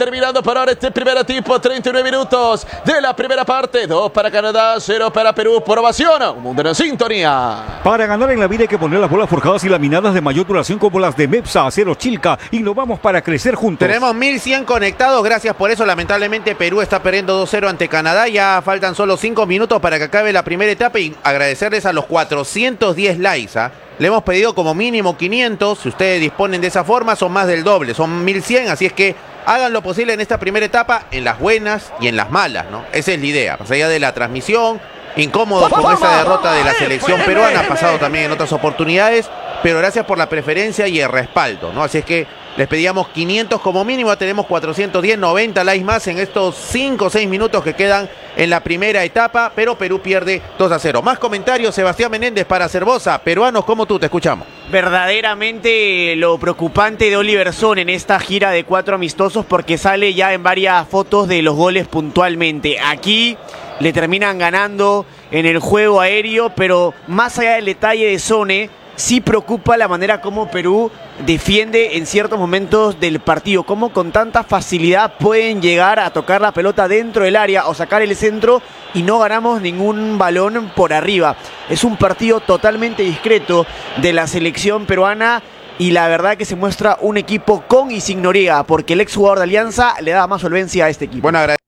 terminando por ahora este primer tiempo, 39 minutos de la primera parte. 2 para Canadá, 0 para Perú. Por ovación, un mundo en sintonía. Para ganar en la vida hay que poner las bolas forjadas y laminadas de mayor duración como las de Mepsa, Acero Chilca. Innovamos para crecer juntos. Tenemos 1100 conectados, gracias por eso. Lamentablemente Perú está perdiendo 2-0 ante Canadá. Ya faltan solo 5 minutos para que acabe la primera etapa y agradecerles a los 410 likes. Le hemos pedido como mínimo 500. Si ustedes disponen de esa forma, son más del doble, son 1100. Así es que hagan lo posible en esta primera etapa, en las buenas y en las malas, ¿no? Esa es la idea, más allá de la transmisión. Incómodo con esa derrota de la selección peruana, ha pasado también en otras oportunidades, pero gracias por la preferencia y el respaldo, ¿no? Así es que les pedíamos 500 como mínimo, tenemos 410, 90 likes más en estos 5 o 6 minutos que quedan en la primera etapa, pero Perú pierde 2-0. Más comentarios, Sebastián Menéndez para Cervosa. Peruanos como tú, te escuchamos. Verdaderamente lo preocupante de Oliver Son en esta gira de 4 amistosos, porque sale ya en varias fotos de los goles puntualmente. Aquí le terminan ganando en el juego aéreo, pero más allá del detalle de Sone, sí preocupa la manera como Perú defiende en ciertos momentos del partido, cómo con tanta facilidad pueden llegar a tocar la pelota dentro del área o sacar el centro y no ganamos ningún balón por arriba. Es un partido totalmente discreto de la selección peruana y la verdad que se muestra un equipo con y sin Noriega, porque el exjugador de Alianza le da más solvencia a este equipo. Bueno, agradecer,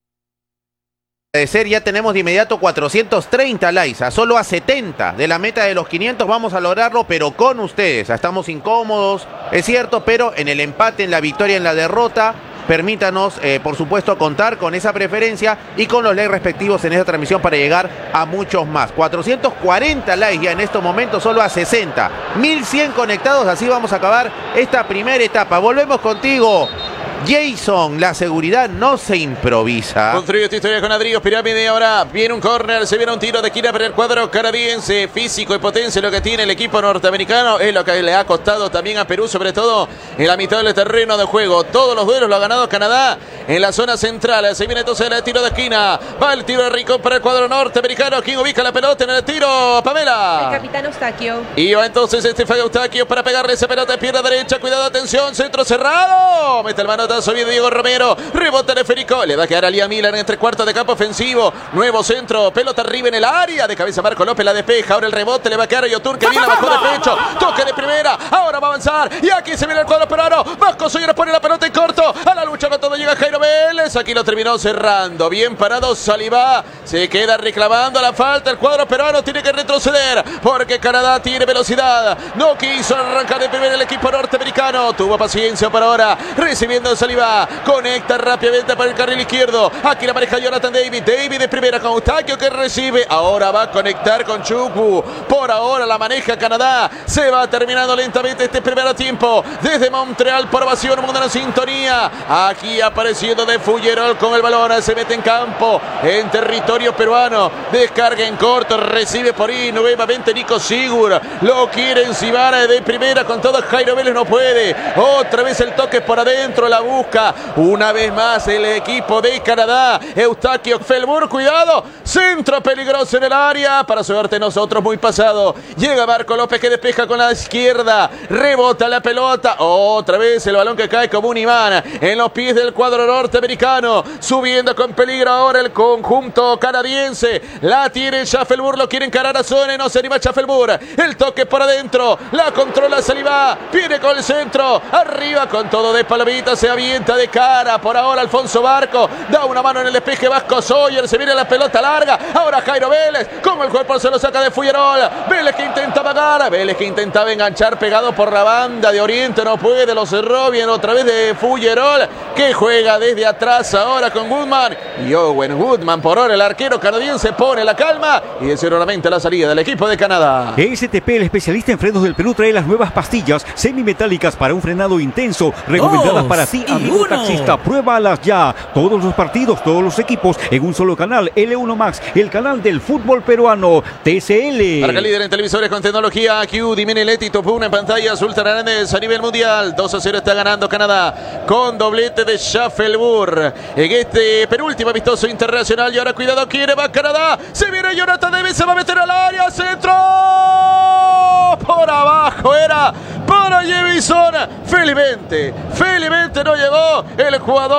ya tenemos de inmediato 430 likes, solo a 70 de la meta de los 500. Vamos a lograrlo, pero con ustedes. Estamos incómodos, es cierto, pero en el empate, en la victoria, en la derrota, permítanos, por supuesto, contar con esa preferencia y con los likes respectivos en esta transmisión para llegar a muchos más. 440 likes ya en estos momentos, solo a 60. 1100 conectados, así vamos a acabar esta primera etapa. Volvemos contigo, Jason. La seguridad no se improvisa. Construye esta historia con ladrillos, pirámide. Ahora viene un córner, se viene un tiro de esquina para el cuadro canadiense. Físico y potencia lo que tiene el equipo norteamericano. Es lo que le ha costado también a Perú, sobre todo en la mitad del terreno de juego. Todos los duelos lo ha ganado Canadá en la zona central. Se viene entonces el tiro de esquina. Va el tiro de Rincón para el cuadro norteamericano. ¿Quién ubica la pelota en el tiro? Pamela. El capitán Eustaquio. Y va entonces Estefan Eustaquio para pegarle esa pelota de pierna derecha. Cuidado, atención, centro cerrado. Mete el manotazo bien Diego Romero. Rebota de Federico. Le va a quedar a Lía Milan entre cuartos de campo ofensivo. Nuevo centro. Pelota arriba en el área. De cabeza Marco López la despeja. Ahora el rebote le va a quedar a Yotun que viene abajo de pecho. Toque de primera. Ahora va a avanzar. Y aquí se viene el cuadro peruano. Vasco Sawyer pone la pelota en corto. A la lucha con todo llega Jairo Vélez. Aquí lo terminó cerrando. Bien parado Saliba. Se queda reclamando la falta. El cuadro peruano tiene que retroceder porque Canadá tiene velocidad. No quiso arrancar de primera el equipo norteamericano. Tuvo paciencia por ahora. Recibiendo Saliba. Conecta rápidamente para el carril izquierdo. Aquí la maneja Jonathan David. David de primera con Eustaquio que recibe. Ahora va a conectar con Chukwu. Por ahora la maneja Canadá. Se va terminando lentamente este primer tiempo. Desde Montreal por ovación, mundo en sintonía. Aquí apareciendo de Fuyerol con el balón. Se mete en campo. En territorio peruano. Descarga en corto. Recibe por ahí nuevamente Nico Sigur. Lo quiere encimar de primera con todo. Jairo Vélez no puede. Otra vez el toque por adentro. La busca. Una vez más el equipo de Canadá. Eustaquio Felbur. Cuidado. Centro peligroso en el área. Para suerte nosotros muy pasado. Llega Marco López que despeja con la izquierda. Rebota la pelota. Otra vez el balón que cae como un imán en los pies del cuadro norteamericano. Subiendo con peligro ahora el conjunto canadiense. La tiene Schaffelburg. Lo quiere encarar a Sone. No se anima Schaffelburg. El toque por adentro. La controla Saliba. Viene con el centro. Arriba con todo de palomita. Se avienta de cara. Por ahora Alfonso Barco. Da una mano en el despeje. Vasco Sawyer. Se viene la pelota larga. Ahora Jairo Vélez. Con el cuerpo se lo saca de Fuyerol. Vélez que intenta pagar. Vélez que intentaba enganchar pegado por la banda de Oriente. No puede. Lo cerró bien otra vez de Fuyerol. Que juega desde atrás ahora con Goodman. Y Owen Goodman. Por ahora el arquero canadiense pone la calma. Y es nuevamente la salida del equipo de Canadá. STP, el especialista en frenos del Perú, trae las nuevas pastillas semimetálicas para un frenado intenso. Recomendadas para ti, amigo taxista. Pruébalas ya. Todos los partidos, todos los equipos en un solo canal. L1 Max, el canal del fútbol peruano. TCL. Marca líder en televisores con tecnología. Q, Dimeneletti, top 1 en pantalla. Azul Hernández a nivel mundial. 2-0 está ganando Canadá con doblete de Schaffelburg en este penúltimo amistoso internacional. Y ahora cuidado, quiere va Canadá. Se viene Jonathan David, se va a meter al área. Centro. Por abajo era para Jevison. Felizmente no llegó el jugador.